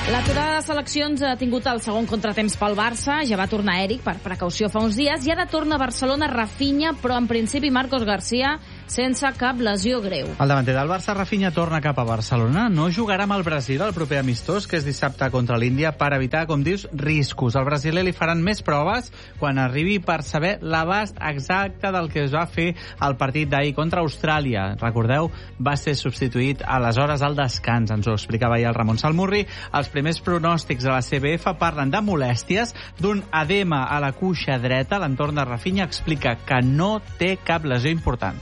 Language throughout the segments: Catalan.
L'aturada de seleccions ha tingut el segon contratemps pel Barça, ja va tornar Eric per precaució fa uns dies, i ara torna a Barcelona Rafinha, però en principi Marcos García sense cap lesió greu. El davanter del Barça, Rafinha, torna cap a Barcelona. No jugarà amb el Brasil el proper amistós, que és dissabte contra l'Índia, per evitar, com dius, riscos. Al brasiler li faran més proves quan arribi per saber l'abast exacte del que es va fer al partit d'ahir contra Austràlia. Recordeu, va ser substituït aleshores al descans. Ens ho explicava ahir el Ramon Salmurri. Els primers pronòstics de la CBF parlen de molèsties, d'un edema a la cuixa dreta. L'entorn de Rafinha explica que no té cap lesió important.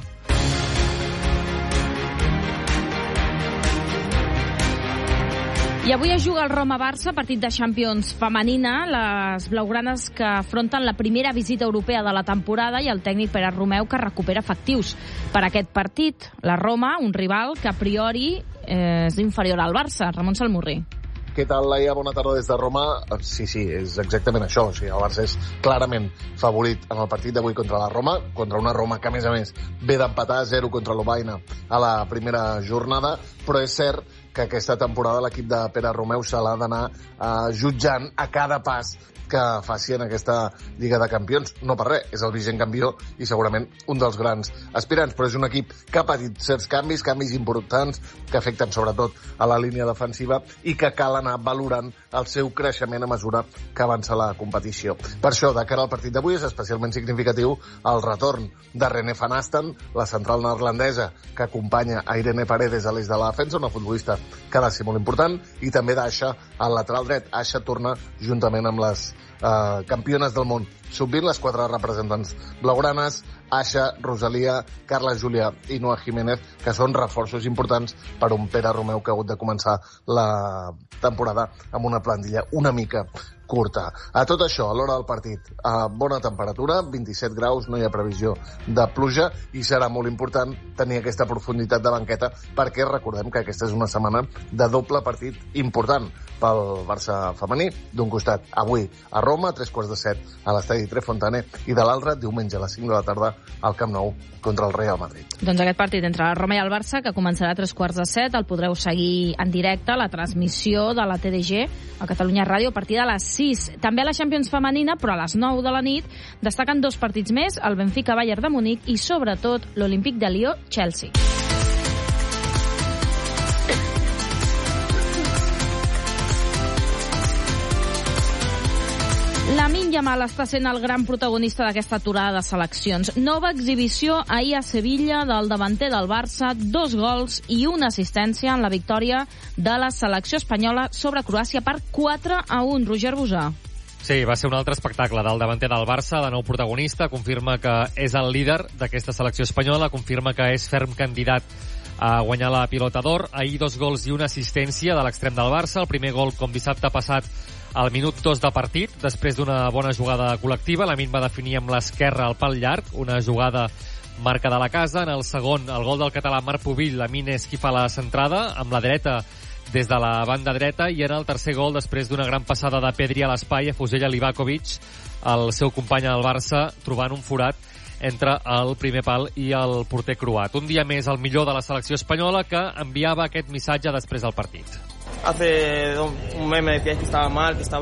I avui es juga el Roma-Barça, partit de Champions femenina, les blaugranes que afronten la primera visita europea de la temporada, i el tècnic Pere Romeu, que recupera efectius per aquest partit. La Roma, un rival que a priori és inferior al Barça. Ramon Salmurri. Què tal, Laia? Bona tarda des de Roma. Sí, és exactament això. O sigui, el Barça és clarament favorit en el partit d'avui contra la Roma, contra una Roma que, a més, ve d'empatar 0 contra l'Obaina a la primera jornada, però és cert que aquesta temporada l'equip de Pere Romeu se l'ha d'anar jutjant a cada pas que faci en aquesta Lliga de Campions. No per res, és el vigent campió i segurament un dels grans aspirants, però és un equip que ha patit certs canvis importants que afecten sobretot a la línia defensiva i que cal anar valorant el seu creixement a mesura que avança la competició. Per això, de cara al partit d'avui, és especialment significatiu el retorn de René van Asten, la central neerlandesa que acompanya a Irene Paredes a l'eix de la defensa, una futbolista que ha de ser molt important, i també d'Aixa al lateral dret. Aixa torna juntament amb les campiones del món sub-20, les 4 representants blaugranes, Aixa, Rosalia, Carla Júlia i Noa Jiménez, que són reforços importants per un Pere Romeu que ha hagut de començar la temporada amb una plantilla una mica curta. A tot això, a l'hora del partit, a bona temperatura, 27 graus, no hi ha previsió de pluja, i serà molt important tenir aquesta profunditat de banqueta, perquè recordem que aquesta és una setmana de doble partit important pel Barça femení. D'un costat, avui a Roma, a 7:15 a l'estadi Trefontane, i de l'altre, diumenge a les 5 de la tarda al Camp Nou contra el Real Madrid. Doncs aquest partit entre la Roma i el Barça, que començarà a 7:15, el podreu seguir en directe, la transmissió de la TDG a Catalunya Ràdio a partir de les 6. També a la Champions femenina, però a les 9 de la nit, destaquen 2 partits més, el Benfica-Bayern de Munic i, sobretot, l'Olímpic de Lió-Chelsea. Lamine Yamal està sent el gran protagonista d'aquesta aturada de seleccions. Nova exhibició ahir a Sevilla del davanter del Barça, 2 gols i una assistència en la victòria de la selecció espanyola sobre Croàcia per 4-1. Roger Busà. Sí, va ser un altre espectacle del davanter del Barça, de nou protagonista, confirma que és el líder d'aquesta selecció espanyola, confirma que és ferm candidat a guanyar la Pilota d'Or. Ahir 2 gols i una assistència de l'extrem del Barça, el primer gol com dissabte passat al minut 2 de partit, després d'una bona jugada col·lectiva. Lamine va definir amb l'esquerra el pal llarg, una jugada marca de la casa. En el segon, el gol del català Marc Pubill, Lamine és qui fa la centrada, amb la dreta des de la banda dreta, i en el tercer gol, després d'una gran passada de Pedri a l'espai, afusella Livakovic, el seu company al Barça, trobant un forat entre el primer pal i el porter croat. Un dia més el millor de la selecció espanyola, que enviava aquest missatge després del partit. Hace un mes me decíais que estaba mal, que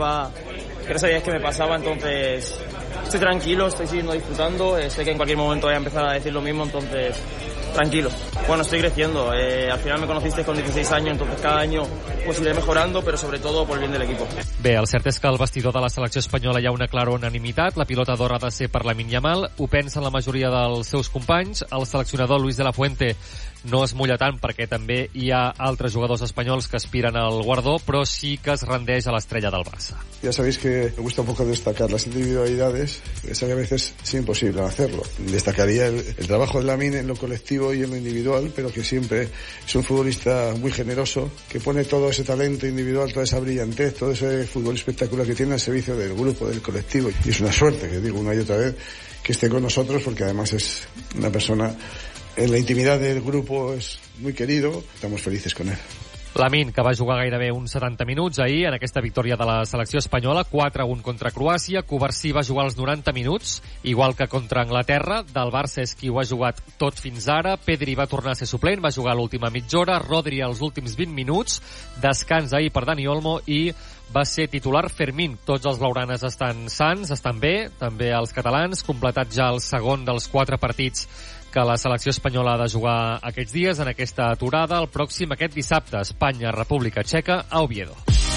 no sabíais qué me pasaba, entonces estoy tranquilo, estoy siguiendo disfrutando, sé que en cualquier momento voy a empezar a decir lo mismo, entonces tranquilo. Bueno, estoy creciendo, al final me conocisteis con 16 años, entonces cada año pues iré mejorando, pero sobre todo por el bien del equipo. Bé, el cert és que al vestidor de la selecció espanyola hi ha una clara unanimitat, la pilota d'or ha de ser per Lamine Yamal, ho pensen la majoria dels seus companys, el seleccionador Luis de la Fuente no es mulla tant perquè també hi ha altres jugadors espanyols que aspiren al guardó, però sí que es rendeix a l'estrella del Barça. Ya sabéis que me gusta un poco destacar las individualidades, sé que a veces es imposible hacerlo. Destacaría el trabajo de Lamine en lo colectivo y en lo individual, pero que siempre es un futbolista muy generoso, que pone todo ese talento individual, toda esa brillantez, todo ese fútbol espectacular que tiene al servicio del grupo, del colectivo. Y es una suerte, que digo una y otra vez, que esté con nosotros, porque además es una persona, en la intimidad del grupo es muy querido, estamos felices con él. Lamine, que va jugar gairebé uns 70 minuts ahir en aquesta victòria de la selecció espanyola, 4-1 contra Croàcia. Covarsí va jugar els 90 minuts, igual que contra Anglaterra. Del Barça és qui ho ha jugat tot fins ara. Pedri va tornar a ser suplent, va jugar l'última mitja hora. Rodri els últims 20 minuts. Descans ahir per Dani Olmo i va ser titular Fermín. Tots els blaugranes estan sans, estan bé, també els catalans, completat ja el segon dels 4 partits que la selecció espanyola ha de jugar aquests dies en aquesta aturada. El pròxim aquest dissabte, Espanya, República Txeca, a Oviedo.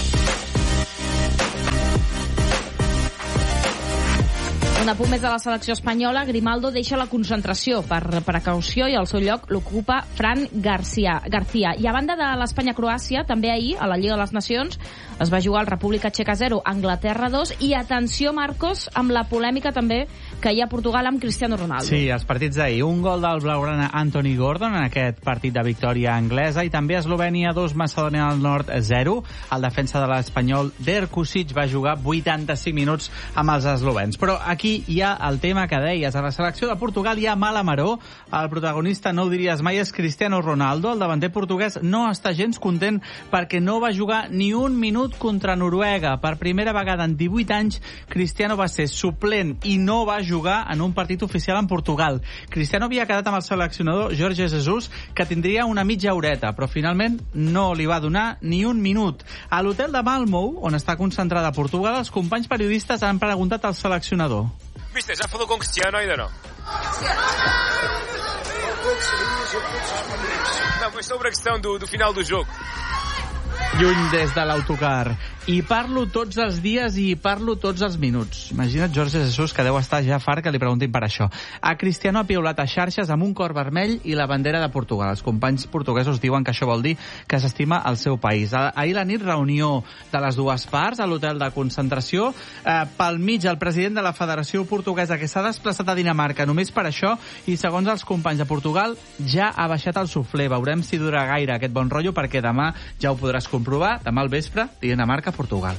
Un apunt més de la selecció espanyola. Grimaldo deixa la concentració per precaució i al seu lloc l'ocupa Fran García. I a banda de l'Espanya-Croàcia, també ahir, a la Lliga de les Nacions, es va jugar el República Txeca 0, Anglaterra 2, i atenció, Marcos, amb la polèmica també que hi ha a Portugal amb Cristiano Ronaldo. Sí, els partits d'ahir. Un gol del blaugrana Anthony Gordon en aquest partit de victòria anglesa, i també Eslovènia 2, Macedònia del Nord 0. El defensa de l'Espanyol, Derkusic, va jugar 85 minuts amb els eslovens. Però aquí hi ha el tema que deies. A la selecció de Portugal hi ha mala maror. El protagonista, no ho diries mai, és Cristiano Ronaldo. El davanter portuguès no està gens content perquè no va jugar ni un minut contra Noruega. Per primera vegada en 18 anys, Cristiano va ser suplent i no va jugar en un partit oficial en Portugal. Cristiano havia quedat amb el seleccionador Jorge Jesus, que tindria una mitja horeta, però finalment no li va donar ni un minut. A l'hotel de Malmö, on està concentrada Portugal, els companys periodistes han preguntat al seleccionador. Mister, já falou com Cristiano ainda não? Não, foi sobre a questão do final do jogo. Lluny des de l'autocar. I parlo tots els dies i parlo tots els minuts. Imagina't Jorge Jesus, que deu estar ja fart que li preguntin per això. A Cristiano ha piulat a xarxes amb un cor vermell i la bandera de Portugal. Els companys portuguesos diuen que això vol dir que s'estima el seu país. Ahir la nit, reunió de les dues parts a l'hotel de concentració. Pel mig, el president de la Federació Portuguesa, que s'ha desplaçat a Dinamarca només per això, i segons els companys de Portugal ja ha baixat el suflé. Veurem si dura gaire aquest bon rotllo, perquè demà ja ho podràs comprovar, demà al vespre, Dinamarca-Portugal.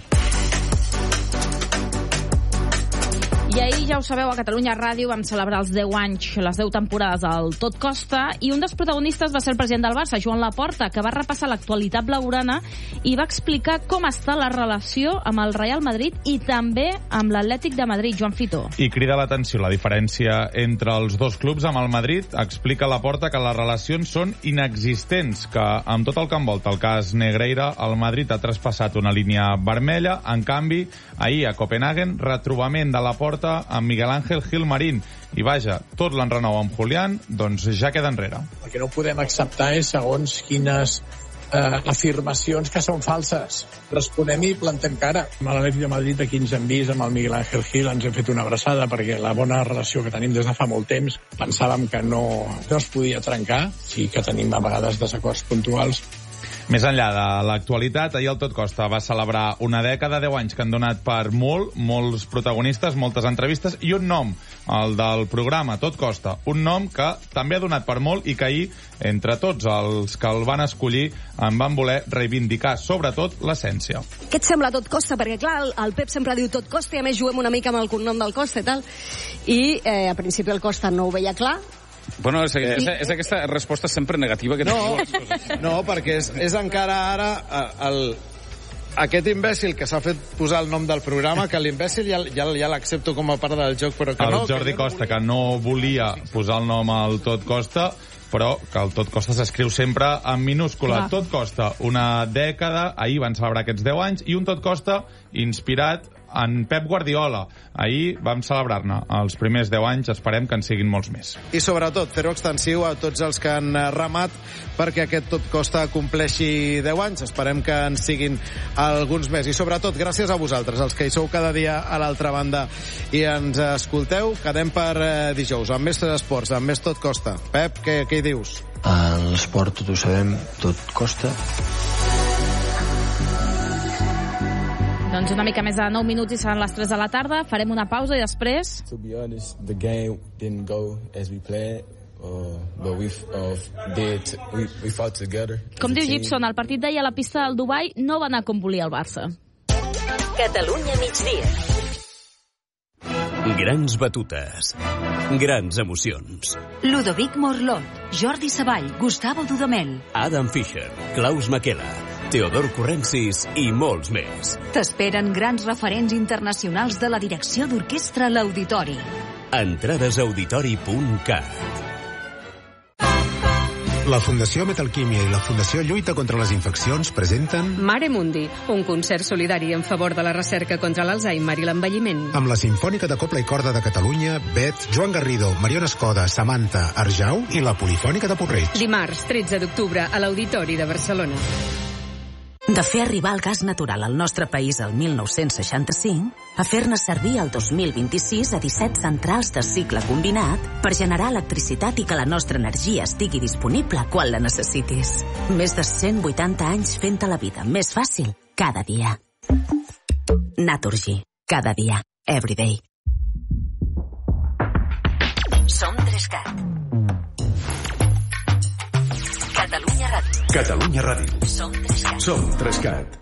I ahir, ja ho sabeu, a Catalunya Ràdio vam celebrar els 10 anys, les 10 temporades del Tot Costa, i un dels protagonistes va ser el president del Barça, Joan Laporta, que va repassar l'actualitat blaugrana i va explicar com està la relació amb el Real Madrid i també amb l'Atlètic de Madrid, Joan Fitó. I crida l'atenció la diferència entre els dos clubs. Amb el Madrid explica Laporta que les relacions són inexistents, que amb tot el que envolta el cas Negreira, el Madrid ha traspassat una línia vermella. En canvi, ahir a Copenhagen, retrobament de Laporta amb Miguel Ángel Gilmarín. I vaja, tot l'enrenou amb Julián, doncs ja queda enrere. El que no podem acceptar és segons quines afirmacions que són falses. Responem i plantem cara. A l'Atlètic de Madrid, aquí ens hem vist amb el Miguel Ángel Gil, ens hem fet una abraçada perquè la bona relació que tenim des de fa molt temps pensàvem que no es podia trencar, sí que tenim a vegades desacords puntuals. Més enllà de l'actualitat, ahir el Tot Costa va celebrar una dècada, 10 anys que han donat per molts protagonistes, moltes entrevistes, i un nom, el del programa Tot Costa, un nom que també ha donat per molt i que ahir, entre tots els que el van escollir, en van voler reivindicar, sobretot, l'essència. Què et sembla Tot Costa? Perquè, clar, el Pep sempre diu Tot Costa i a més juguem una mica amb el cognom del Costa i tal. I, a principi, el Costa no ho veia clar. Bueno, és aquesta resposta sempre negativa que no, perquè és encara ara aquest imbècil que s'ha fet posar el nom del programa, que l'imbècil ja l'accepto com a part del joc, però que no... El Jordi Costa, que no volia posar el nom al Tot Costa, però que el Tot Costa s'escriu sempre en minúscula. Tot Costa, una dècada, ahir van celebrar aquests 10 anys, i un Tot Costa inspirat en Pep Guardiola. Ahir vam celebrar-ne els primers 10 anys, esperem que en siguin molts més. I sobretot fer-ho extensiu a tots els que han remat perquè aquest Tot Costa compleixi 10 anys. Esperem que en siguin alguns més. I sobretot, gràcies a vosaltres, els que hi sou cada dia a l'altra banda i ens escolteu. Quedem per dijous, amb més esports, amb més Tot Costa. Pep, què hi dius? A l'esport tot ho sabem, tot costa. Doncs una mica més de 9 minuts i seran les 3 de la tarda. Farem una pausa i després... To be honest, the game didn't go as we planned, but we fought together. Com diu Gibson, el partit d'ahir a la pista del Dubai no va anar com volia el Barça. Catalunya migdia. Grans batutes. Grans emocions. Ludovic Morlot, Jordi Savall, Gustavo Dudamel, Adam Fischer, Klaus Makela, Teodor Currencis i molts més. T'esperen grans referents internacionals de la direcció d'orquestra a l'Auditori. Entrades a auditori.cat. La Fundació Metalquímia i la Fundació Lluita contra les Infeccions presenten Mare Mundi, un concert solidari en favor de la recerca contra l'Alzheimer i l'envelliment. Amb la Simfònica de Cobla i Corda de Catalunya, Bet, Joan Garrido, Mariona Escoda, Samantha, Arjau i la Polifònica de Porreig. Dimarts, 13 d'octubre, a l'Auditori de Barcelona. De fer arribar el gas natural al nostre país el 1965 a fer-ne servir el 2026 a 17 centrals de cicle combinat per generar electricitat i que la nostra energia estigui disponible quan la necessitis. Més de 180 anys fent-te la vida més fàcil cada dia. Naturgy. Cada dia. Everyday. Som 3CAT. Catalunya Ràdio. Catalunya Ràdio. Som 3CAT. Som 3CAT.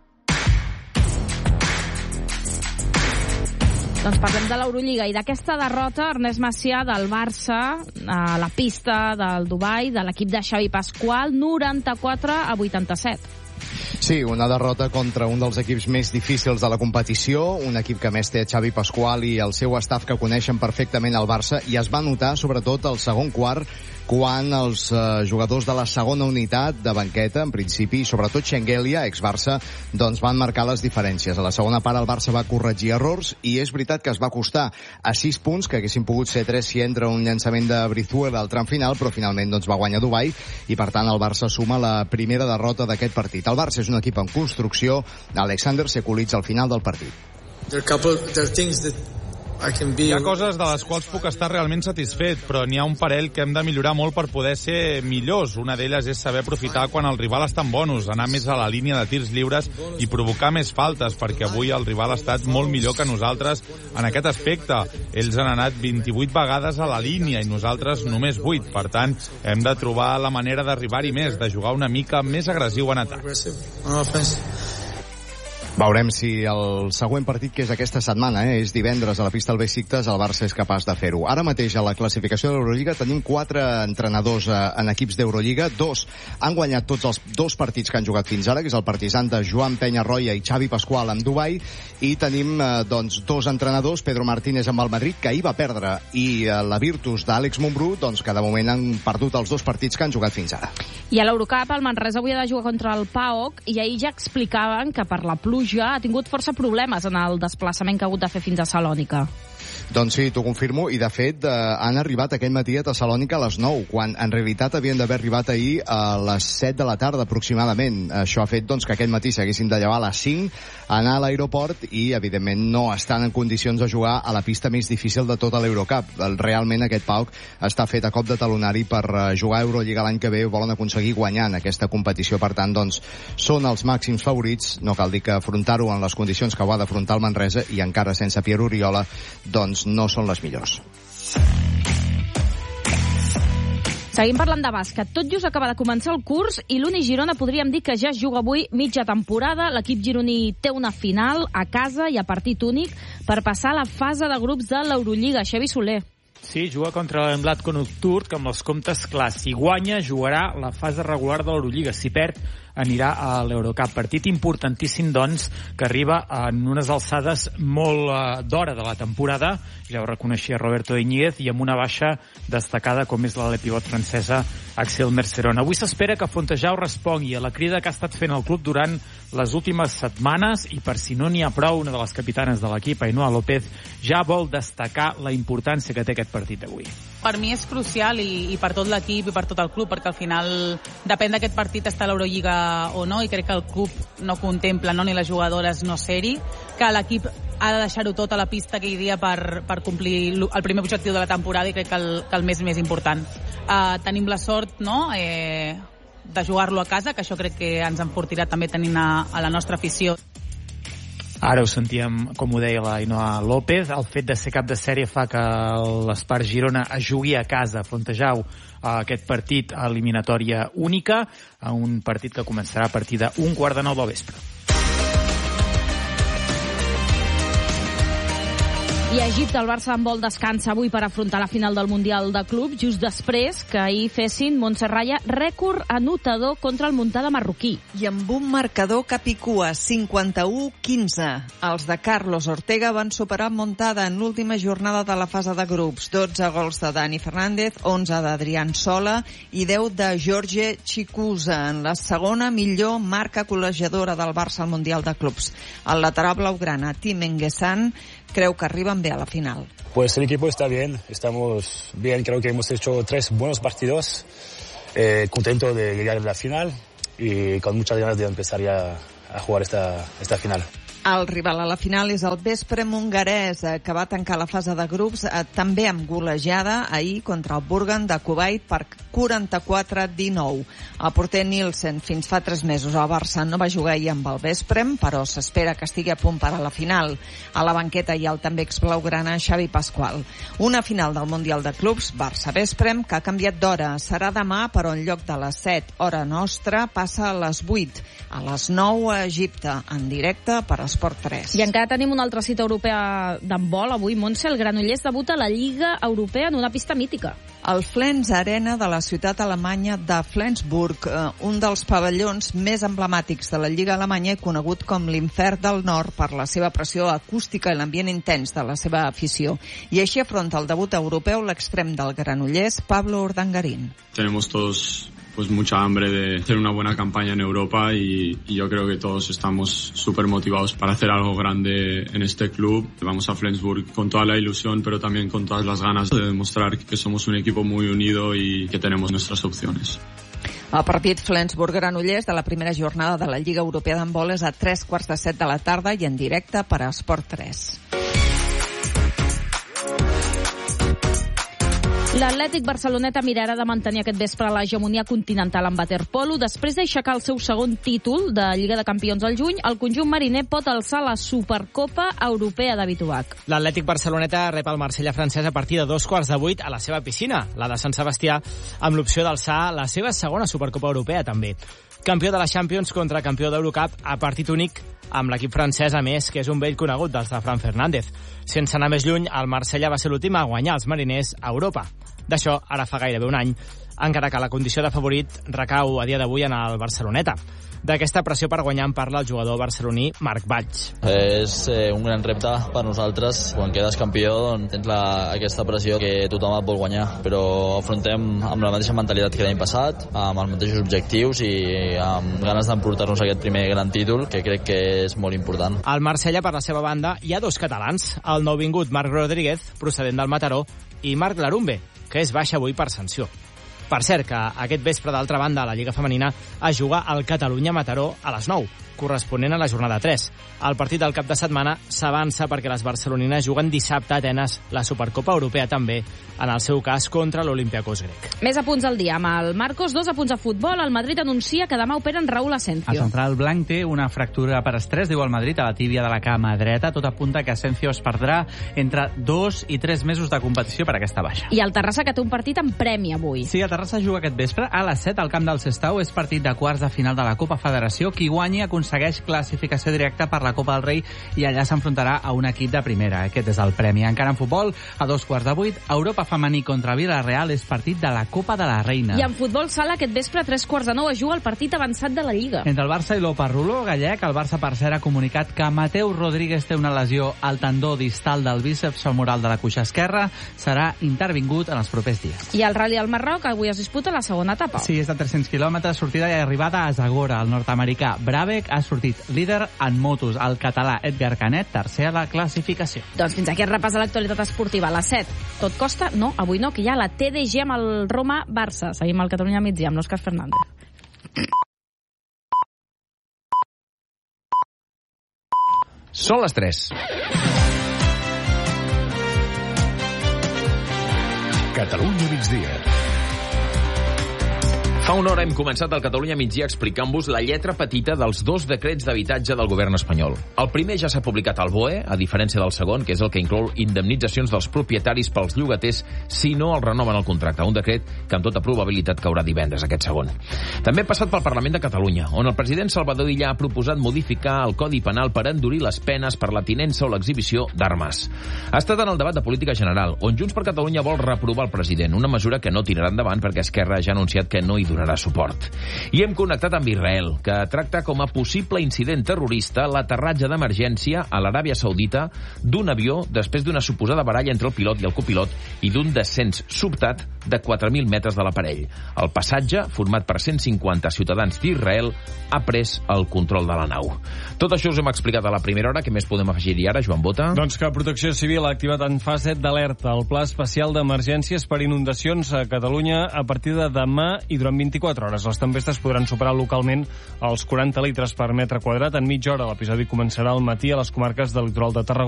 Doncs parlem de l'Eurolliga i d'aquesta derrota, Ernest Macià, del Barça, a la pista del Dubai, de l'equip de Xavi Pasqual, 94-87. Sí, una derrota contra un dels equips més difícils de la competició, un equip que més té Xavi Pasqual i el seu staff que coneixen perfectament el Barça, i es va notar sobretot al segon quart quan els jugadors de la segona unitat de banqueta, en principi, i sobretot Schengelia, ex-Barça, doncs van marcar les diferències. A la segona part el Barça va corregir errors i és veritat que es va costar a 6 punts, que haguessin pogut ser 3 si entra un llançament de Brizuela al tram final, però finalment doncs va guanyar Dubai i per tant el Barça suma la primera derrota d'aquest partit. El Barça és un equip en construcció. Alexander Sekulic al final del partit. Hi ha coses de les quals puc estar realment satisfet, però n'hi ha un parell que hem de millorar molt per poder ser millors. Una d'elles és saber aprofitar quan el rival està en bonus, anar més a la línia de tirs lliures i provocar més faltes, perquè avui el rival ha estat molt millor que nosaltres en aquest aspecte. Ells han anat 28 vegades a la línia i nosaltres només 8. Per tant, hem de trobar la manera d'arribar-hi més, de jugar una mica més agressiu en atac. Veurem si el següent partit, que és aquesta setmana, és divendres a la pista del Besiktas, el Barça és capaç de fer-ho. Ara mateix a la classificació de l'Eurolliga tenim 4 entrenadors en equips d'Eurolliga. 2 han guanyat tots els 2 partits que han jugat fins ara, que és el Partizan de Joan Peñarroya i Xavi Pasqual amb Dubai, i tenim doncs 2 entrenadors, Pedro Martínez amb el Madrid, que ahir va perdre, i la Virtus d'Àlex Montbrú, doncs que de moment han perdut els 2 partits que han jugat fins ara. I a l'Eurocup el Manresa avui ha de jugar contra el PAOK i ahir ja explicaven que per la pluja ha tingut força problemes en el desplaçament que ha hagut de fer fins a Salònica. Doncs sí, t'ho confirmo, i de fet han arribat aquell matí a Tessalònica a les 9, quan en realitat havien d'haver arribat ahir a les 7 de la tarda aproximadament. Això ha fet doncs, que aquell matí s'haguessin de llevar a les 5, anar a l'aeroport i evidentment no estan en condicions de jugar a la pista més difícil de tota l'Eurocup. Realment aquest PAOK està fet a cop de talonari per jugar a Eurolliga l'any que ve, volen aconseguir guanyar en aquesta competició, per tant doncs són els màxims favorits. No cal dir que afrontar-ho en les condicions que ho ha d'afrontar el Manresa i encara sense Pierre Oriola doncs no són les millors. Seguim parlant de bàsquet. Tot just acaba de començar el curs i l'Uni Girona podríem dir que ja es juga avui mitja temporada. L'equip gironí té una final a casa i a partit únic per passar a la fase de grups de l'Eurolliga. Xavi Soler. Sí, juga contra l'Emblatco Nocturn, que amb els comptes clars. Si guanya, jugarà la fase regular de l'Eurolliga. Si perd, anirà a l'Eurocup. Partit importantíssim, doncs, que arriba en unes alçades molt d'hora de la temporada. Ja ho reconeixia Roberto Iñiguez, i amb una baixa destacada com és la de pivot francesa Axel Merceron. Avui s'espera que Fontejau respongui a la crida que ha estat fent el club durant les últimes setmanes, i per si no n'hi ha prou, una de les capitanes de l'equip, Ainhoa López, ja vol destacar la importància que té aquest partit d'avui. Per mi és crucial i per tot l'equip i per tot el club, perquè al final depèn d'aquest partit estar a l'Eurolliga o no, i crec que el club no contempla, no, ni les jugadores no ser-hi, que l'equip ha de deixar-ho tot a la pista aquell dia per complir el primer objectiu de la temporada, i crec que el més important. Tenim la sort, no?, de jugar-lo a casa, que això crec que ens enfortirà també tenint a la nostra afició. Ara ho sentíem, com ho deia la Ainhoa López. El fet de ser cap de sèrie fa que l'Espart Girona es jugui a casa, a Fontejau, aquest partit a eliminatòria única, a un partit que començarà a partir de 1:15 del vespre. I a Egipte el Barça d'handbol descansa avui per afrontar la final del Mundial de Club, just després que ahir fessin Montserrat rècord anotador contra el Muntada marroquí. I amb un marcador cap i cua, 51-15. Els de Carlos Ortega van superar Montada en l'última jornada de la fase de grups. 12 gols de Dani Fernández, 11 d'Adrián Sola i 10 de Jorge Chicusa, en la segona millor marca col·legiadora del Barça al Mundial de Clubs. El lateral blaugrana, Tim Enguessan, creu que arriben bé a la final. Pues el equipo está bien, estamos bien, creo que hemos hecho 3 buenos partidos, contento de llegar a la final y con muchas ganas de empezar ya a jugar esta final. El rival a la final és el Veszprém hongarès, que va tancar la fase de grups també amb golejada ahir contra el Burgan de Kuwait per 44-19. El porter Nielsen fins fa 3 mesos al Barça no va jugar ahir amb el Veszprém, però s'espera que estigui a punt per a la final. A la banqueta hi ha el també exblaugrana Xavi Pascual. Una final del Mundial de Clubs Barça-Veszprém que ha canviat d'hora. Serà demà, però en lloc de les 7, hora nostra, passa a les 8. A les 9 a Egipte, en directe per Esport 3. I encara tenim una altra cita europea d'handbol. Avui, Montse, el Granollers debuta a la Lliga Europea en una pista mítica. El Flens Arena de la ciutat alemanya de Flensburg, un dels pavellons més emblemàtics de la Lliga Alemanya i conegut com l'Infern del Nord per la seva pressió acústica i l'ambient intens de la seva afició. I així afronta el debut europeu l'extrem del Granollers, Pablo Urdangarín. Tenemos todos mucha hambre de hacer una buena campaña en Europa y yo creo que todos estamos súper motivados para hacer algo grande en este club. Vamos a Flensburg con toda la ilusión, pero también con todas las ganas de demostrar que somos un equipo muy unido y que tenemos nuestras opciones. El partit Flensburg-Granollers de la primera jornada de la Lliga Europea d'handbol és a 7:15 de la tarda i en directe per a Esport 3. L'Atlètic Barceloneta mirarà de mantenir aquest vespre l'hegemonia continental en waterpolo. Després d'aixecar el seu segon títol de Lliga de Campions al juny, el conjunt mariner pot alçar la Supercopa Europea de Bituac. L'Atlètic Barceloneta rep el Marsella francès a partir de 7:15 a la seva piscina, la de Sant Sebastià, amb l'opció d'alçar la seva segona Supercopa Europea també. Campió de la Champions contra campió d'Eurocup a partit únic amb l'equip francès, a més, que és un vell conegut dels de Fran Fernández. Sense anar més lluny, el Marsella va ser l'últim a guanyar els mariners a Europa. D'això, ara fa gairebé un any, encara que la condició de favorit recau a dia d'avui en el Barceloneta. D'aquesta pressió per guanyar en parla el jugador barceloní Marc Valls. És un gran repte per nosaltres. Quan quedes campió, doncs, tens aquesta pressió que tothom et vol guanyar, però afrontem amb la mateixa mentalitat que l'any passat, amb els mateixos objectius i amb ganes d'emportar-nos aquest primer gran títol, que crec que és molt important. Al Marsella, per la seva banda, hi ha 2 catalans, el nouvingut Marc Rodríguez, procedent del Mataró, i Marc Larumbe, que és baixa avui per sanció. Per cert, que aquest vespre, d'altra banda, a la Lliga Femenina es juga el Catalunya-Mataró a les 9, corresponent a la jornada 3. El partit del cap de setmana s'avança perquè les barcelonines juguen dissabte a Atenes la Supercopa Europea també, en el seu cas contra l'Olympiacos grec. Més apunts al dia. Amb el Marcos, 2 apunts a futbol. El Madrid anuncia que demà operen Raúl Asensio. El central blanc té una fractura per estrès, diu el Madrid, a la tíbia de la cama dreta. Tot apunta que Asensio es perdrà entre 2 i 3 mesos de competició per aquesta baixa. I el Terrassa, que té un partit en premi avui. Sí, el Terrassa juga aquest vespre a les 7 al camp del Sestao. És partit de quarts de final de la Copa Federació. Qui guanyi aconsegueix classificació directa per la Copa del Rei i allà s'enfrontarà a un equip de primera. Aquest és el premi. Encara en futbol, a 7:15, Europa femení contra Villarreal és partit de la Copa de la Reina. I en futbol sala, aquest vespre, a 9:15, es juga el partit avançat de la Lliga. Entre el Barça i l'Oparrulo gallec, el Barça, per cert, ha comunicat que Mateu Rodríguez té una lesió al tendó distal del bíceps femoral de la cuixa esquerra. Serà intervingut en els propers dies. I el Rally al Marroc avui es disputa la segona etapa. Sí, és de 300 quilòmetres, sortida i arribada a Zagora. El nord-americà Brabec ha sortit líder en motos. El català Edgar Canet, tercer a la classificació. Doncs fins aquí el repàs de l'actualitat esportiva. A les 7. Tot costa? No, avui no, que hi ha la TDG amb el Roma-Barça. Seguim al Catalunya migdia amb l'Òscar Fernández. Són les 3. Catalunya migdia. Fa una hora hem començat al Catalunya Migdia explicant-vos la lletra petita dels 2 decrets d'habitatge del govern espanyol. El primer ja s'ha publicat al BOE, a diferència del segon, que és el que inclou indemnitzacions dels propietaris pels llogaters si no el renoven el contracte. Un decret que amb tota probabilitat caurà divendres, aquest segon. També ha passat pel Parlament de Catalunya, on el president Salvador Illa ha proposat modificar el Codi Penal per endurir les penes per la tinença o l'exhibició d'armes. Ha estat en el debat de política general, on Junts per Catalunya vol reprovar el president, una mesura que no tirarà endavant perquè Esquerra ja ha anunciat que no hi donarà suport. I hem connectat amb Israel, que tracta com a possible incident terrorista l'aterratge d'emergència a l'Aràbia Saudita d'un avió després d'una suposada baralla entre el pilot i el copilot i d'un descens sobtat de 4.000 metres de l'aparell. El passatge, format per 150 ciutadans d'Israel, ha pres el control de la nau. Tot això us hem explicat a la primera hora. Què més podem afegir-hi ara, Joan Bota? Doncs que Protecció Civil ha activat en fase d'alerta el Pla Especial d'Emergències per Inundacions a Catalunya a partir de demà i durant 24 hores. Les tempestes podran superar localment els 40 litres per metre quadrat en mitja hora. L'episodi començarà al matí a les comarques del litoral de Tarragona